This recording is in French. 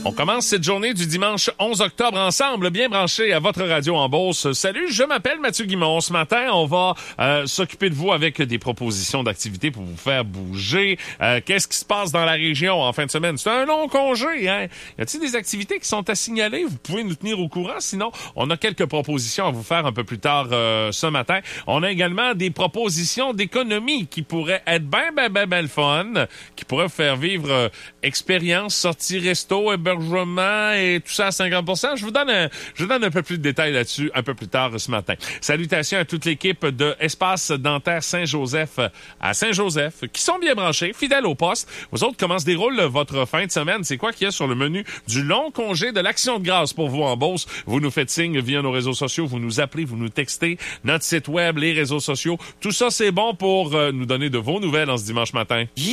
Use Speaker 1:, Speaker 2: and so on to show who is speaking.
Speaker 1: On commence cette journée du dimanche 11 octobre ensemble, bien branché à votre radio en Beauce. Salut, je m'appelle Mathieu Guimond. Ce matin, on va s'occuper de vous avec des propositions d'activités pour vous faire bouger. Qu'est-ce qui se passe dans la région en fin de semaine? C'est un long congé, hein? Y a-t-il des activités qui sont à signaler? Vous pouvez nous tenir au courant. Sinon, on a quelques propositions à vous faire un peu plus tard ce matin. On a également des propositions d'économie qui pourraient être ben le fun, qui pourraient vous faire vivre expérience, sortie resto, hébergement et tout ça à 50%. Je vous donne un peu plus de détails là-dessus un peu plus tard ce matin. Salutations à toute l'équipe de Espace Dentaire Saint-Joseph à Saint-Joseph qui sont bien branchés, fidèles au poste. Vous autres, comment se déroule votre fin de semaine? C'est quoi qu'il y a sur le menu du long congé de l'Action de grâce pour vous en Beauce? Vous nous faites signe via nos réseaux sociaux, vous nous appelez, vous nous textez, notre site web, les réseaux sociaux. Tout ça, c'est bon pour nous donner de vos nouvelles en ce dimanche matin.